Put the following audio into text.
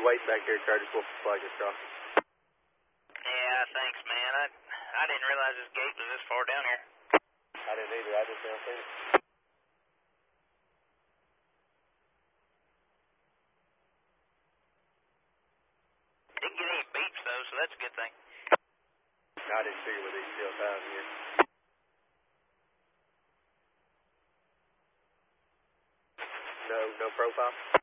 waiting back here, Curtis. We'll flag this crossing. Yeah, thanks, man. I didn't realize this gate was this far down here. I didn't either. I just now seen it. Didn't get any beeps, though, so that's a good thing. I didn't figure with these still times here. No profile?